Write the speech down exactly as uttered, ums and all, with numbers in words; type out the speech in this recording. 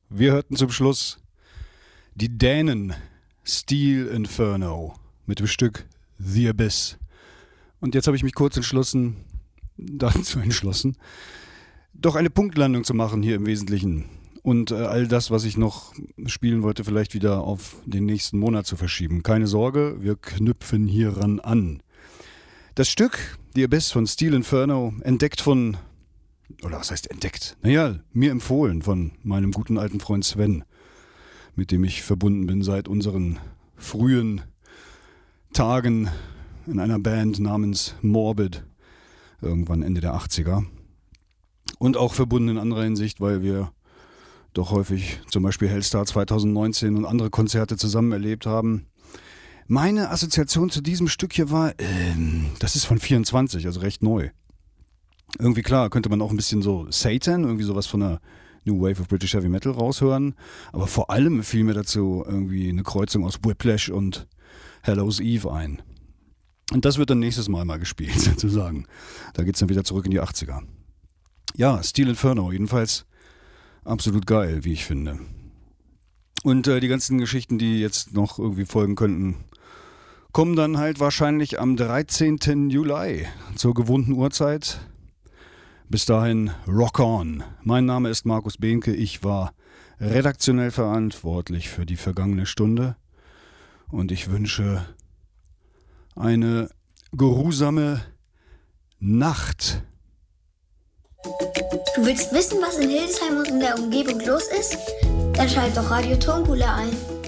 Wir hörten zum Schluss die Dänen Steel Inferno mit dem Stück The Abyss. Und jetzt habe ich mich kurz entschlossen, dazu entschlossen, doch eine Punktlandung zu machen hier im Wesentlichen. Und äh, all das, was ich noch spielen wollte, vielleicht wieder auf den nächsten Monat zu verschieben. Keine Sorge, wir knüpfen hieran an. Das Stück The Abyss von Steel Inferno, entdeckt von, oder was heißt entdeckt? Naja, mir empfohlen von meinem guten alten Freund Sven, mit dem ich verbunden bin seit unseren frühen Tagen in einer Band namens Morbid, irgendwann Ende der achtziger. Und auch verbunden in anderer Hinsicht, weil wir doch häufig zum Beispiel Hellstar zwanzig neunzehn und andere Konzerte zusammen erlebt haben. Meine Assoziation zu diesem Stück hier war, ähm, das ist von vierundzwanzig, also recht neu. Irgendwie klar, könnte man auch ein bisschen so Satan, irgendwie sowas von der New Wave of British Heavy Metal raushören. Aber vor allem fiel mir dazu irgendwie eine Kreuzung aus Whiplash und Hallows Eve ein. Und das wird dann nächstes Mal mal gespielt, sozusagen. Da geht's dann wieder zurück in die achtziger. Ja, Steel Inferno, jedenfalls absolut geil, wie ich finde. Und äh, die ganzen Geschichten, die jetzt noch irgendwie folgen könnten, kommen dann halt wahrscheinlich am dreizehnten Juli zur gewohnten Uhrzeit. Bis dahin, rock on. Mein Name ist Markus Behnke. Ich war redaktionell verantwortlich für die vergangene Stunde. Und ich wünsche eine geruhsame Nacht. Du willst wissen, was in Hildesheim und in der Umgebung los ist? Dann schalt doch Radio Tonkula ein.